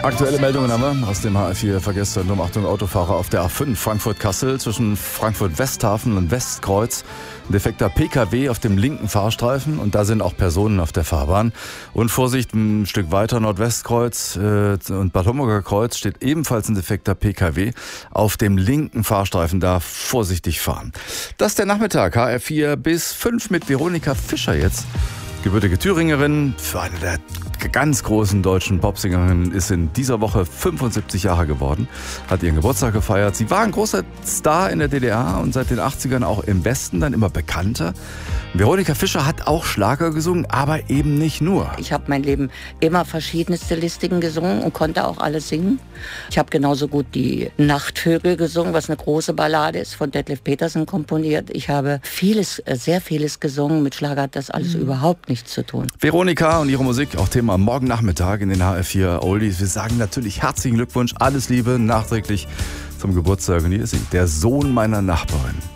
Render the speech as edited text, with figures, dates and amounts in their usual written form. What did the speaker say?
Aktuelle Meldungen haben wir aus dem HR4 Verkehrszentrum. Achtung, Autofahrer auf der A5 Frankfurt-Kassel zwischen Frankfurt-Westhafen und Westkreuz. Ein defekter PKW auf dem linken Fahrstreifen und da sind auch Personen auf der Fahrbahn. Und Vorsicht, ein Stück weiter Nordwestkreuz und Bad Homburger Kreuz steht ebenfalls ein defekter PKW auf dem linken Fahrstreifen. Da vorsichtig fahren. Das ist der Nachmittag, HR4 bis 5 mit Veronika Fischer jetzt. Gebürtige Thüringerin, für eine der ganz großen deutschen Popsingerinnen, ist in dieser Woche 75 Jahre geworden, hat ihren Geburtstag gefeiert. Sie war ein großer Star in der DDR und seit den 80ern auch im Westen dann immer bekannter. Veronika Fischer hat auch Schlager gesungen, aber eben nicht nur. Ich habe mein Leben immer verschiedene Stilistiken gesungen und konnte auch alles singen. Ich habe genauso gut die Nachtvögel gesungen, was eine große Ballade ist, von Detlef Petersen komponiert. Ich habe vieles, sehr vieles gesungen. Mit Schlager hat das alles überhaupt nichts zu tun. Veronika und ihre Musik, auch Thema morgen Nachmittag in den HR4 Oldies. Wir sagen natürlich herzlichen Glückwunsch, alles Liebe nachträglich zum Geburtstag. Und hier ist sie, der Sohn meiner Nachbarin.